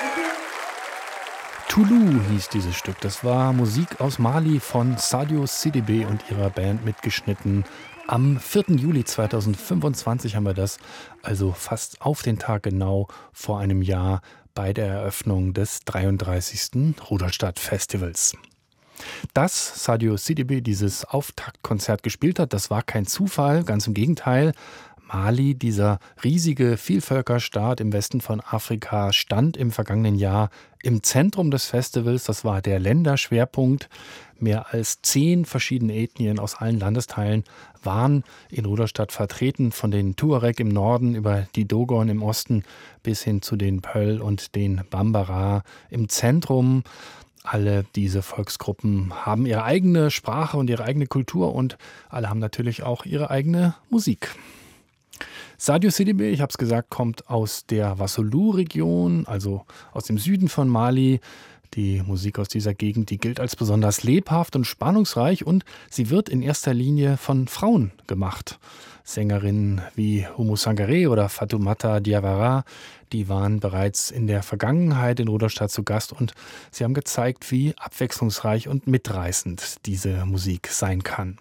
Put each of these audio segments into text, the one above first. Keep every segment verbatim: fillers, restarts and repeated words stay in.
Toulou hieß dieses Stück. Das war Musik aus Mali von Sadio Sidibé und ihrer Band mitgeschnitten. Am vierten Juli zweitausendfünfundzwanzig haben wir das, also fast auf den Tag genau vor einem Jahr bei der Eröffnung des dreiunddreißigsten Rudolstadt-Festivals. Dass Sadio Sidibé dieses Auftaktkonzert gespielt hat, das war kein Zufall, ganz im Gegenteil. Mali, dieser riesige Vielvölkerstaat im Westen von Afrika, stand im vergangenen Jahr im Zentrum des Festivals. Das war der Länderschwerpunkt. Mehr als zehn verschiedene Ethnien aus allen Landesteilen waren in Rudolstadt vertreten, von den Tuareg im Norden über die Dogon im Osten bis hin zu den Peul und den Bambara im Zentrum. Alle diese Volksgruppen haben ihre eigene Sprache und ihre eigene Kultur und alle haben natürlich auch ihre eigene Musik. Sadio Sidibé, ich habe es gesagt, kommt aus der Wassoulou-Region, also aus dem Süden von Mali. Die Musik aus dieser Gegend, die gilt als besonders lebhaft und spannungsreich und sie wird in erster Linie von Frauen gemacht. Sängerinnen wie Oumou Sangaré oder Fatoumata Diawara, die waren bereits in der Vergangenheit in Rudolstadt zu Gast und sie haben gezeigt, wie abwechslungsreich und mitreißend diese Musik sein kann.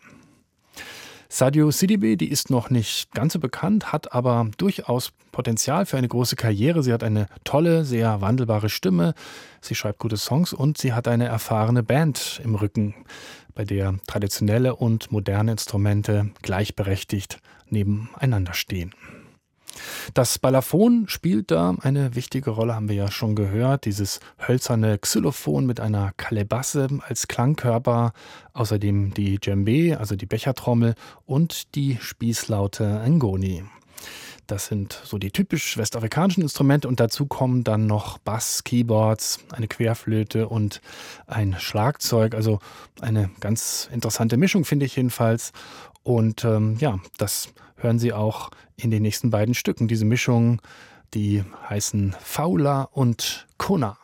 Sadio Sidibé, die ist noch nicht ganz so bekannt, hat aber durchaus Potenzial für eine große Karriere. Sie hat eine tolle, sehr wandelbare Stimme, sie schreibt gute Songs und sie hat eine erfahrene Band im Rücken, bei der traditionelle und moderne Instrumente gleichberechtigt nebeneinander stehen. Das Balafon spielt da eine wichtige Rolle, haben wir ja schon gehört. Dieses hölzerne Xylophon mit einer Kalebasse als Klangkörper. Außerdem die Djembe, also die Bechertrommel und die Spießlaute Ngoni. Das sind so die typisch westafrikanischen Instrumente und dazu kommen dann noch Bass, Keyboards, eine Querflöte und ein Schlagzeug. Also eine ganz interessante Mischung, finde ich jedenfalls. Und ähm, ja, das hören Sie auch in den nächsten beiden Stücken. Diese Mischung, die heißen Faula und Kona.